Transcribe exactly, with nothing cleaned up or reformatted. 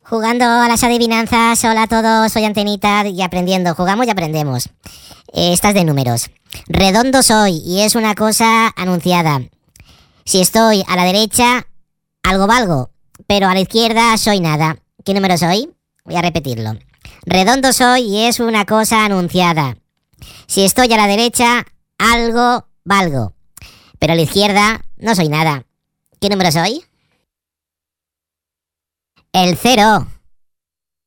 Jugando a las adivinanzas. Hola a todos, soy Antenita y aprendiendo. Jugamos y aprendemos. Eh, Esta es de números. Redondo soy y es una cosa anunciada. Si estoy a la derecha, algo valgo, pero a la izquierda soy nada. ¿Qué número soy? Voy a repetirlo. Redondo soy y es una cosa anunciada. Si estoy a la derecha, algo valgo, pero a la izquierda no soy nada. ¿Qué número soy? El cero.